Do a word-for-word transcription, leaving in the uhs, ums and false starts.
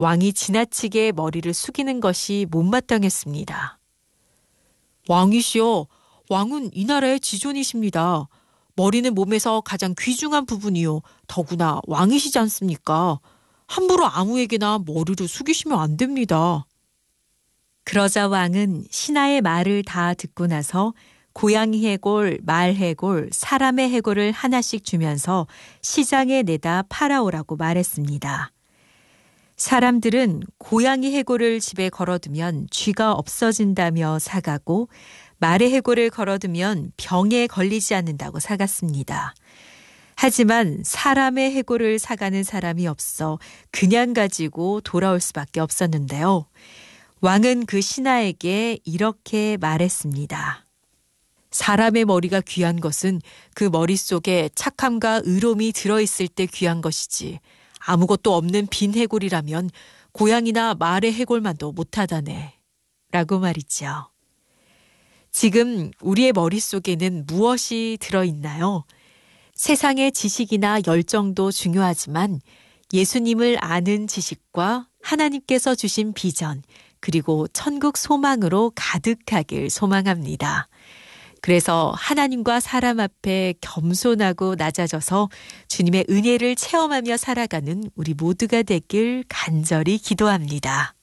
왕이 지나치게 머리를 숙이는 것이 못마땅했습니다. 왕이시여, 왕은 이 나라의 지존이십니다. 머리는 몸에서 가장 귀중한 부분이요. 더구나 왕이시지 않습니까? 함부로 아무에게나 머리를 숙이시면 안 됩니다. 그러자 왕은 신하의 말을 다 듣고 나서 고양이 해골, 말 해골, 사람의 해골을 하나씩 주면서 시장에 내다 팔아오라고 말했습니다. 사람들은 고양이 해골을 집에 걸어두면 쥐가 없어진다며 사가고 말의 해골을 걸어두면 병에 걸리지 않는다고 사갔습니다. 하지만 사람의 해골을 사가는 사람이 없어 그냥 가지고 돌아올 수밖에 없었는데요. 왕은 그 신하에게 이렇게 말했습니다. 사람의 머리가 귀한 것은 그 머릿속에 착함과 의로움이 들어있을 때 귀한 것이지 아무것도 없는 빈 해골이라면 고양이나 말의 해골만도 못하다네. 라고 말이죠. 지금 우리의 머릿속에는 무엇이 들어있나요? 세상의 지식이나 열정도 중요하지만 예수님을 아는 지식과 하나님께서 주신 비전, 그리고 천국 소망으로 가득하길 소망합니다. 그래서 하나님과 사람 앞에 겸손하고 낮아져서 주님의 은혜를 체험하며 살아가는 우리 모두가 되길 간절히 기도합니다.